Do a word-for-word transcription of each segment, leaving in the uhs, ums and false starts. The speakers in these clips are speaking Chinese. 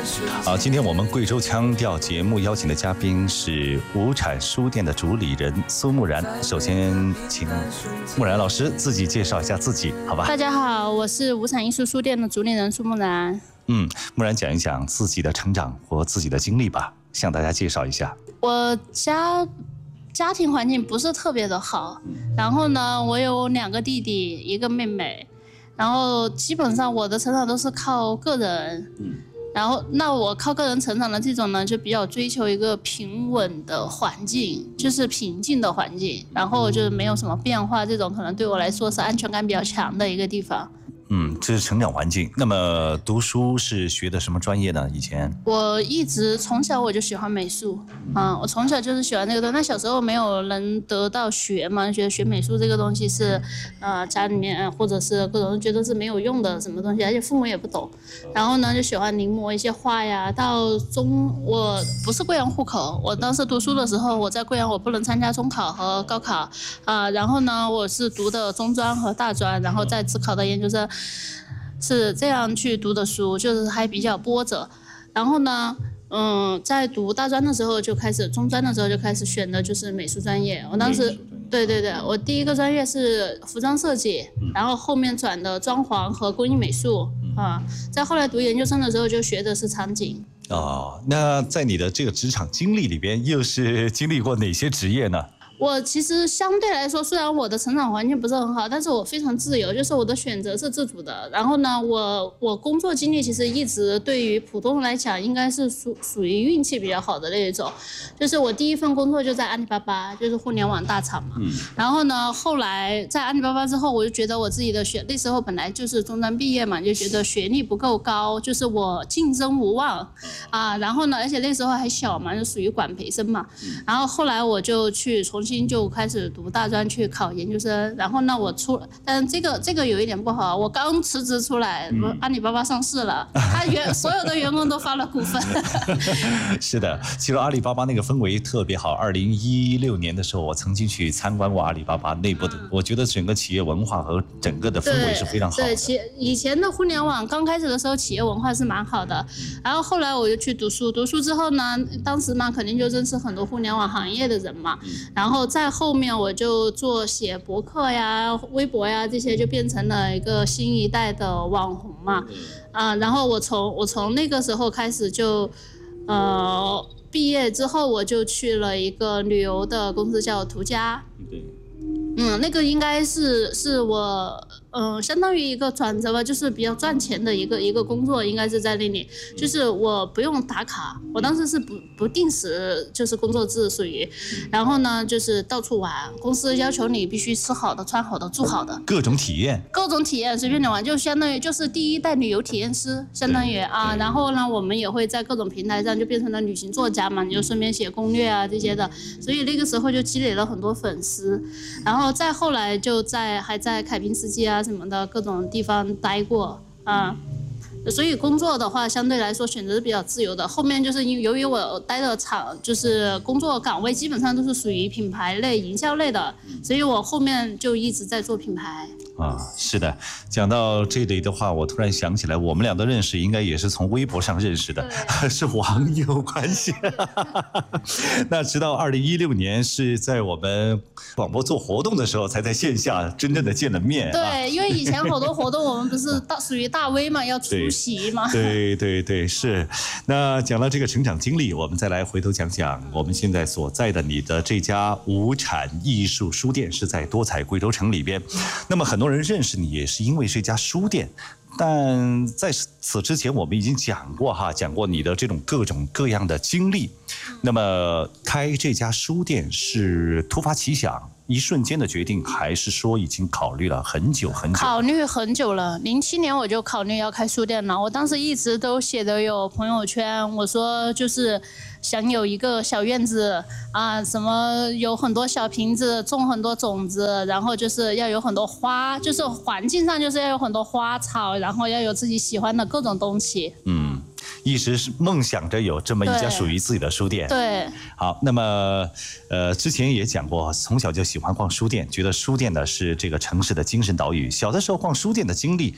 好，今天我们贵州腔调节目邀请的嘉宾是无产书店的主理人苏木然。首先，请木然老师自己介绍一下自己，好吧？ 大家好，我是无产艺术书店的主理人苏木然。 嗯，木然讲一讲自己的成长或自己的经历吧，向大家介绍一下。 我家家庭环境不是特别的好，然后呢，我有两个弟弟，一个妹妹，然后基本上我的成长都是靠个人。嗯。然后，那我靠个人成长的这种呢，就比较追求一个平稳的环境，就是平静的环境，然后就是没有什么变化，这种可能对我来说是安全感比较强的一个地方。 嗯，这是成长环境。那么读书是学的什么专业呢？以前我一直从小我就喜欢美术，啊，我从小就是喜欢这个东西。那小时候没有人得到学嘛，觉得学美术这个东西是，呃，家里面或者是各种人觉得是没有用的什么东西，而且父母也不懂。然后呢，就喜欢临摹一些画呀。到中，我不是贵阳户口，我当时读书的时候，我在贵阳我不能参加中考和高考，啊，然后呢，我是读的中专和大专，然后再自考的研究生。是这样去读的书，就是还比较波折。然后呢，嗯，在读大专的时候就开始，中专的时候就开始选的就是美术专业。我当时，对对对，我第一个专业是服装设计，然后后面转的装潢和工艺美术啊。在后来读研究生的时候就学的是场景。 哦，那在你的这个职场经历里边，又是经历过哪些职业呢？ 我其实相对来说，虽然我的成长环境不是很好，但是我非常自由，就是我的选择是自主的。然后呢，我我工作经历其实一直对于普通人来讲，应该是属属于运气比较好的那一种。就是我第一份工作就在阿里巴巴，就是互联网大厂嘛。嗯。然后呢，后来在阿里巴巴之后，我就觉得我自己的学那时候本来就是中专毕业嘛，就觉得学历不够高，就是我竞争无望啊。然后呢，而且那时候还小嘛，就属于管培生嘛。然后后来我就去重新就开始读大专去考研究生，然后呢我出，但这个这个有一点不好，我刚辞职出来，嗯、阿里巴巴上市了，他员所有的员工都发了股份。 是的，其实阿里巴巴那个氛围特别好。二零一六年的时候，我曾经去参观过阿里巴巴内部的，嗯、我觉得整个企业文化和整个的氛围是非常好的。 对，企以前的互联网刚开始的时候，企业文化是蛮好的，然后后来我就去读书，读书之后呢，当时嘛肯定就认识很多互联网行业的人嘛，然后。然后在后面我就做写博客呀、微博呀这些，就变成了一个新一代的网红嘛。啊、呃，然后我从我从那个时候开始就，呃，毕业之后我就去了一个旅游的公司叫途家。嗯，那个应该是是我，嗯、呃，相当于一个转折吧，就是比较赚钱的一个一个工作，应该是在那里，就是我不用打卡，我当时是不不定时，就是工作制属于，然后呢就是到处玩，公司要求你必须吃好的、穿好的、住好的， 各种体验， 各种体验随便你玩，就相当于就是第一代旅游体验师，相当于啊，然后呢我们也会在各种平台上就变成了旅行作家嘛，你就顺便写攻略啊这些的，所以那个时候就积累了很多粉丝，然后。再后来就在还在凯宾斯基啊什么的各种地方待过啊，所以工作的话相对来说选择是比较自由的。后面就是因为由于我待的厂就是工作岗位基本上都是属于品牌类、营销类的，所以我后面就一直在做品牌。 啊，是的，讲到这里的话，我突然想起来，我们俩的认识应该也是从微博上认识的，是网友关系。那直到二零一六年是在我们广播做活动的时候，才在线下真正的见了面。 对，啊、因为以前好多活动我们不是大属于大 V 嘛，要出席嘛。 对对 对, 对，是。那讲到这个成长经历，我们再来回头讲讲我们现在所在的你的这家无产艺术书店是在多彩贵州城里边。那么很多。很多人认识你也是因为这家书店，但在此之前我们已经讲过哈，讲过你的这种各种各样的经历。那么开这家书店是突发奇想，一瞬间的决定，还是说已经考虑了很久很久？ 考虑很久了，零七年我就考虑要开书店了。我当时一直都写的有朋友圈，我说就是想有一个小院子啊，什么有很多小瓶子，种很多种子，然后就是要有很多花，就是环境上就是要有很多花草，然后要有自己喜欢的各种东西。 嗯。一直是梦想着有这么一家属于自己的书店。 对， 好，那么呃，之前也讲过，从小就喜欢逛书店，觉得书店呢是这个城市的精神岛屿。小的时候逛书店的经历，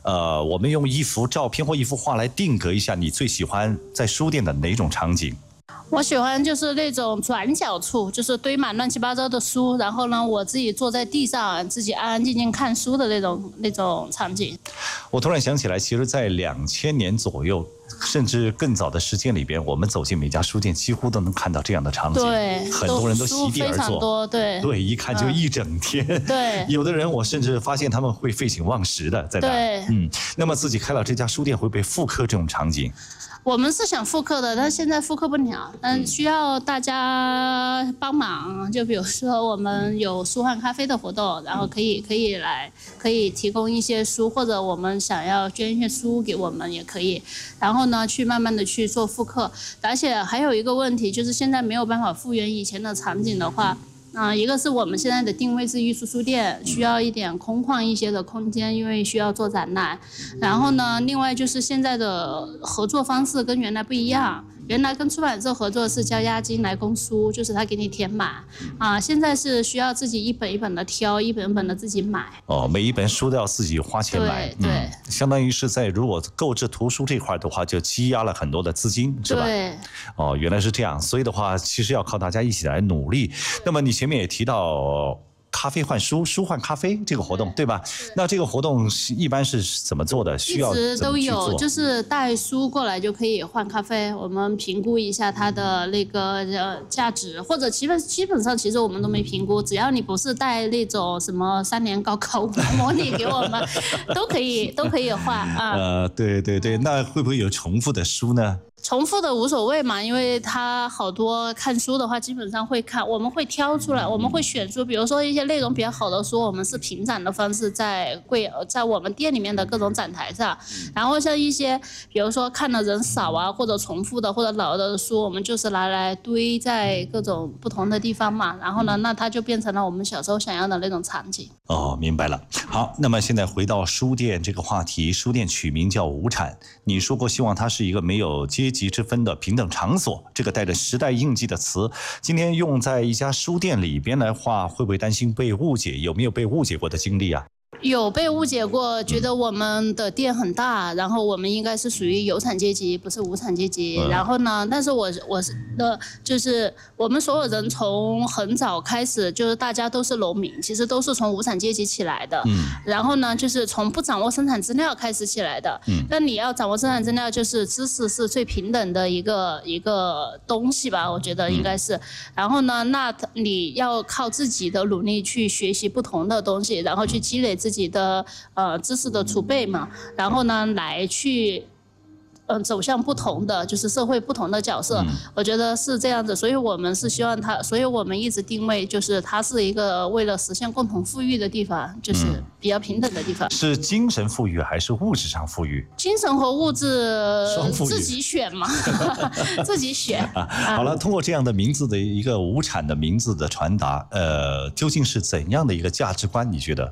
呃，我们用一幅照片或一幅画来定格一下你最喜欢在书店的哪种场景？ 我喜欢就是那种转角处，就是堆满乱七八糟的书，然后呢，我自己坐在地上，自己安安静静看书的那种那种场景。 我突然想起来，其实，在两千年左右，甚至更早的时间里边，我们走进每家书店，几乎都能看到这样的场景。 对， 很多人都席地而坐， 非常多，对， 对，一看就一整天。嗯、 对， 有的人我甚至发现他们会废寝忘食的在那。 对， 嗯，那么自己开了这家书店，会不会复刻这种场景？ 我们是想复刻的，但现在复刻不了，但需要大家帮忙。就比如说我们有书换咖啡的活动，然后可以可以来可以提供一些书，或者我们想要捐一些书给我们也可以。然后呢，去慢慢的去做复刻。而且还有一个问题，就是现在没有办法复原以前的场景的话。啊、呃，一个是我们现在的定位是艺术书店，需要一点空旷一些的空间，因为需要做展览。然后呢，另外就是现在的合作方式跟原来不一样。原来跟出版社合作是交押金来供书，就是他给你填满啊、呃。现在是需要自己一本一本的挑，一本一本的自己买。 哦，每一本书都要自己花钱买， 对，对嗯，相当于是在如果购置图书这块的话，就积压了很多的资金，是吧？ 对。 哦，原来是这样，所以的话，其实要靠大家一起来努力。那么你前面也提到。咖啡换书，书换咖啡这个活动，对吧？那这个活动是一般是怎么做的？需要一直都有，就是带书过来就可以换咖啡。我们评估一下它的那个呃价值，或者基本基本上其实我们都没评估，只要你不是带那种什么三年高考模拟给我们，都可以都可以换啊。 呃，对对对，那会不会有重复的书呢？ 重复的无所谓嘛，因为他好多看书的话，基本上会看，我们会挑出来，我们会选书，比如说一些内容比较好的书，我们是评展的方式在柜在我们店里面的各种展台上，然后像一些比如说看的人少啊，或者重复的或者老的书，我们就是拿来堆在各种不同的地方嘛，然后呢，那它就变成了我们小时候想要的那种场景。 哦，明白了。好，那么现在回到书店这个话题，书店取名叫无产，你说过希望它是一个没有阶级之分的平等场所，这个带着时代印记的词，今天用在一家书店里边来话，会不会担心被误解？有没有被误解过的经历啊？ 有被误解过，觉得我们的店很大，然后我们应该是属于有产阶级，不是无产阶级。嗯、然后呢，但是我我是的，就是我们所有人从很早开始，就是大家都是农民，其实都是从无产阶级起来的。嗯。然后呢，就是从不掌握生产资料开始起来的。嗯。那你要掌握生产资料，就是知识是最平等的一个一个东西吧？我觉得应该是。嗯、然后呢，那你要靠自己的努力去学习不同的东西，然后去积累自己的呃知识的储备嘛，然后呢来去嗯、呃、走向不同的就是社会不同的角色、嗯，我觉得是这样子，所以我们是希望它，所以我们一直定位就是它是一个为了实现共同富裕的地方，就是比较平等的地方。嗯、 是精神富裕还是物质上富裕？ 精神和物质自己选嘛，自己选。 啊、好了，通过这样的名字的一个无产的名字的传达，呃，究竟是怎样的一个价值观？你觉得？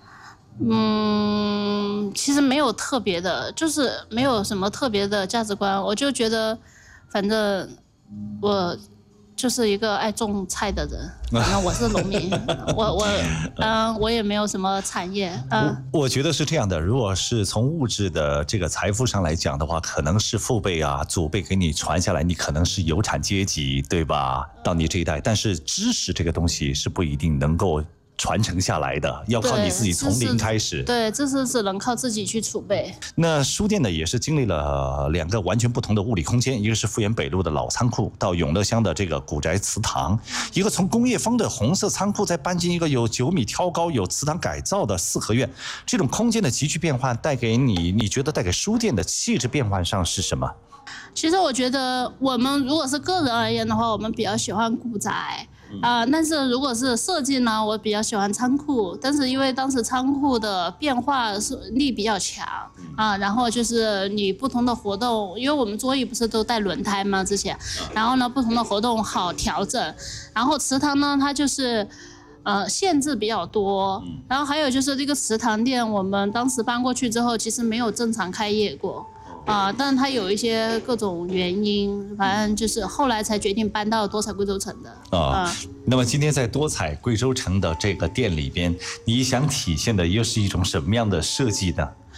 嗯，其实没有特别的，就是没有什么特别的价值观。我就觉得，反正我就是一个爱种菜的人。反正我是农民，我我嗯，我也没有什么产业。嗯， 我我觉得是这样的。如果是从物质的这个财富上来讲的话，可能是父辈啊、祖辈给你传下来，你可能是有产阶级，对吧？到你这一代，但是知识这个东西是不一定能够传承下来的，要靠你自己从零开始。 对，这是只能靠自己去储备。 那书店呢，也是经历了两个完全不同的物理空间，一个是富源北路的老仓库，到永乐乡的这个古宅祠堂，一个从工业风的红色仓库再搬进一个有九米挑高、有祠堂改造的四合院。这种空间的急剧变换，带给你，你觉得带给书店的气质变换上是什么？ 其实我觉得，我们如果是个人而言的话，我们比较喜欢古宅。啊、呃，但是如果是设计呢，我比较喜欢仓库，但是因为当时仓库的变化力比较强啊，然后就是你不同的活动，因为我们桌椅不是都带轮胎吗？之前，然后呢，不同的活动好调整，然后祠堂呢，它就是呃限制比较多，然后还有就是这个祠堂店，我们当时搬过去之后，其实没有正常开业过。啊、呃，但是它有一些各种原因，反正就是后来才决定搬到多彩贵州城的。 啊、呃，那么今天在多彩贵州城的这个店里边，你想体现的又是一种什么样的设计呢？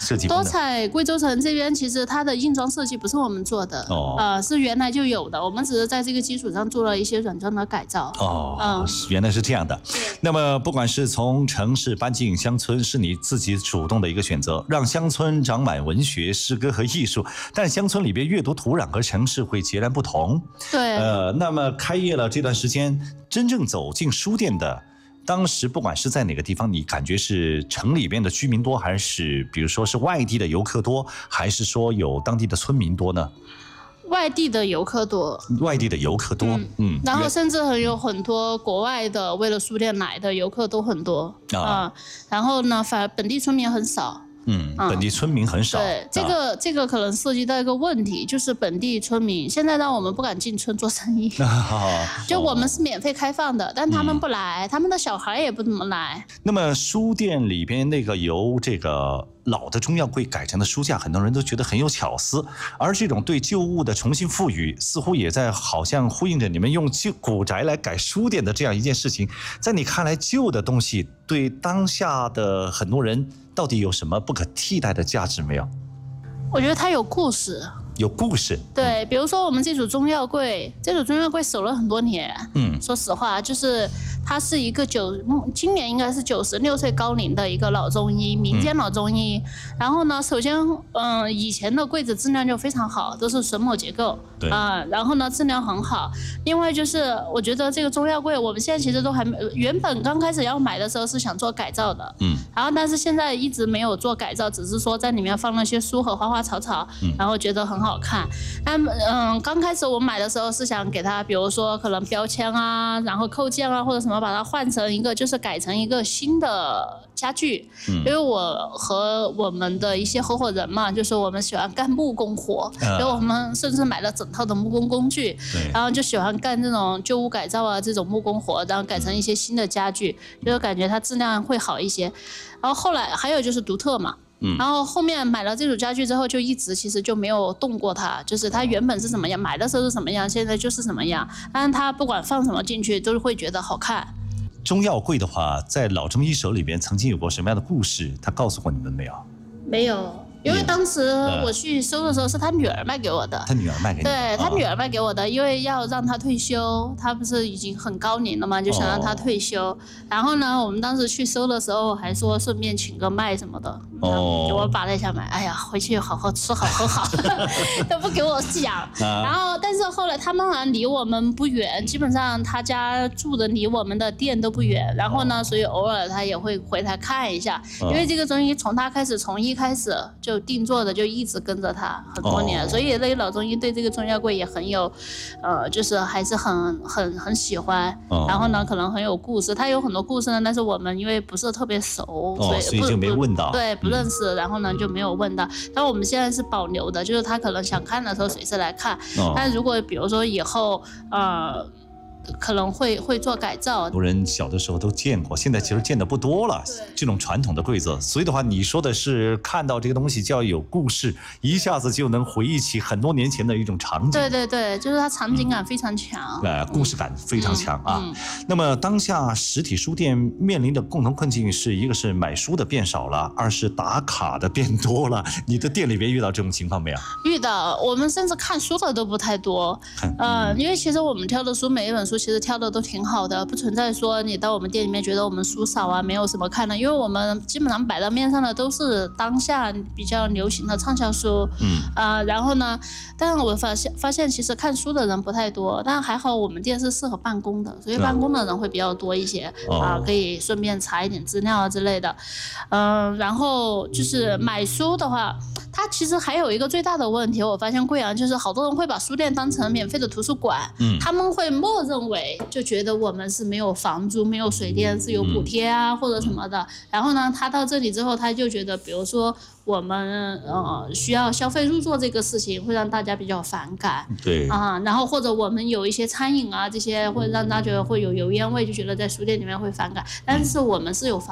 设计多彩贵州城这边其实它的硬装设计不是我们做的， 哦， 呃，是原来就有的，我们只是在这个基础上做了一些软装的改造。 哦，嗯，原来是这样的。那么不管是从城市搬进乡村，是你自己主动的一个选择，让乡村长满文学、诗歌和艺术，但乡村里边阅读土壤和城市会截然不同。 对， 呃，那么开业了这段时间，真正走进书店的。当时不管是在哪个地方，你感觉是城里边的居民多，还是比如说是外地的游客多，还是说有当地的村民多呢？ 外地的游客多， 外地的游客多，嗯， 嗯然后甚至很有很多国外的为了书店来的游客都很多啊、呃，然后呢，反而本地村民很少。 嗯，本地村民很少。 对，这个、啊、这个可能涉及到一个问题，就是本地村民现在让我们不敢进村做生意。就我们是免费开放的，但他们不来，嗯、他们的小孩也不怎么来。 那么书店里边那个由这个老的中药柜改成的书架，很多人都觉得很有巧思，而这种对旧物的重新赋予，似乎也在好像呼应着你们用旧古宅来改书店的这样一件事情。在你看来，旧的东西对当下的很多人到底有什么不可替代的价值没有？ 我觉得它有故事。 有故事， 对，比如说我们这组中药柜，这组中药柜守了很多年。嗯，说实话，就是他是一个九，今年应该是九十六岁高龄的一个老中医，民间老中医。嗯、然后呢，首先，嗯、呃，以前的柜子质量就非常好，都是榫卯结构， 对啊、呃，然后呢，质量很好。另外就是，我觉得这个中药柜，我们现在其实都还没，原本刚开始要买的时候是想做改造的，嗯，然后但是现在一直没有做改造，只是说在里面放了些书和花花草草，嗯、然后觉得很好看。那嗯，刚开始我买的时候是想给它，比如说可能标签啊，然后扣件啊或者什么，把它换成一个，就是改成一个新的家具。嗯，因为我和我们的一些合伙人嘛，就是我们喜欢干木工活，所以、呃、我们甚至买了整套的木工工具，然后就喜欢干这种旧屋改造啊，这种木工活，然后改成一些新的家具，就感觉它质量会好一些。然后后来还有就是独特嘛。嗯、然后后面买了这组家具之后，就一直其实就没有动过它，就是它原本是什么样，买的时候是什么样，现在就是什么样。但是它不管放什么进去，都是会觉得好看。 中药柜的话，在老中医手里边曾经有过什么样的故事？他告诉过你们没有？ 没有。因为当时我去收的时候是他女儿卖给我的， 他女儿卖给你， 对他女儿卖给我的，因为要让他退休，他不是已经很高龄了嘛，就想让他退休。哦、然后呢，我们当时去收的时候还说顺便请个麦什么的，哦，给我扒了一下麦，哎呀，回去好好吃好喝好，都不给我讲。啊、然后，但是后来他们好像离我们不远，基本上他家住的离我们的店都不远。然后呢，哦、所以偶尔他也会回来看一下，哦、因为这个中医从他开始，从一开始就。就定做的就一直跟着他很多年， oh. 所以那个老中医对这个中药柜也很有，呃，就是还是很很很喜欢。Oh. 然后呢，可能很有故事，他有很多故事呢，但是我们因为不是特别熟， oh, 所以所以就没问到， 对，不认识，嗯、然后呢就没有问到。但我们现在是保留的，就是他可能想看的时候随时来看。Oh. 但如果比如说以后，呃。可能会会做改造， 很多人小的时候都见过，现在其实见的不多了。这种传统的柜子，所以的话，你说的是看到这个东西就要有故事，一下子就能回忆起很多年前的一种场景。 对对对，就是它场景感非常强， 呃、嗯，故事感非常强、嗯、啊、嗯。那么当下实体书店面临的共同困境是一个是买书的变少了，二是打卡的变多了。你的店里边遇到这种情况没有？ 遇到，我们甚至看书的都不太多。嗯、呃，因为其实我们挑的书每一本书。其实挑的都挺好的，不存在说你到我们店里面觉得我们书少啊，没有什么看的，因为我们基本上摆到面上的都是当下比较流行的畅销书，嗯，啊、呃，然后呢，但是我发现发现其实看书的人不太多，但还好我们店是适合办公的，所以办公的人会比较多一些，啊、哦呃，可以顺便查一点资料啊之类的，嗯、呃，然后就是买书的话，它其实还有一个最大的问题，我发现贵阳就是好多人会把书店当成免费的图书馆，嗯，他们会默认为就觉得我们是没有房租、没有水电，是有补贴啊、嗯、或者什么的。然后呢，他到这里之后，他就觉得，比如说我们呃需要消费入座这个事情，会让大家比较反感。 对啊，然后或者我们有一些餐饮啊这些，会让大家觉得会有油烟味，就觉得在书店里面会反感。但是我们是有房